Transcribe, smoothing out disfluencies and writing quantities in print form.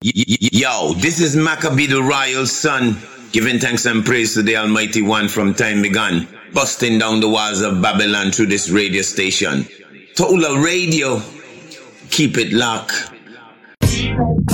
Yo, this is Maccabee the Royal Son, giving thanks and praise to the Almighty One from time begun, busting down the walls of Babylon through this radio station. Tola Radio, keep it locked.